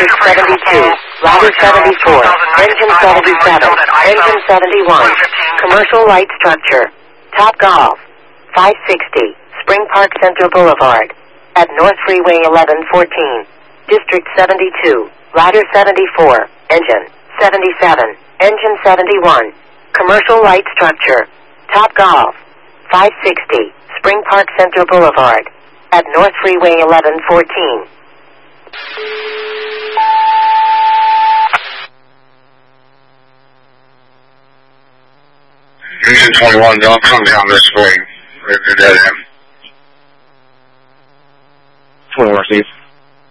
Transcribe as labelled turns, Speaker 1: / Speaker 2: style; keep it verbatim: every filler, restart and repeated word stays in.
Speaker 1: District seventy-two, ladder seventy-four, engine seventy-seven, engine seventy-one, commercial light structure, Top Golf, five sixty, Spring Park Center Boulevard, at North Freeway eleven fourteen, District seventy-two, ladder seventy-four, engine seventy-seven, engine seventy-one, commercial light structure, Top Golf, five sixty, Spring Park Center Boulevard, at North Freeway eleven fourteen.
Speaker 2: Engine twenty-one, don't come down this way. We're dead end.
Speaker 3: twenty-one, Steve.